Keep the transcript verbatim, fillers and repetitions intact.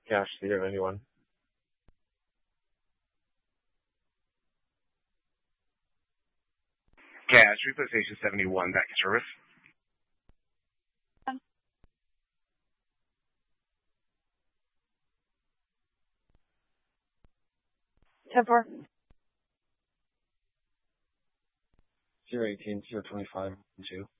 Cash zero ninety-one. Cash, replay station seventy-one, back in service. ten four. zero eighteen, zero twenty-five, two.